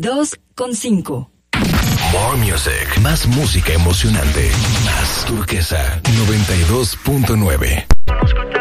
92.5. More music. Más música emocionante. Más Turquesa 92.9.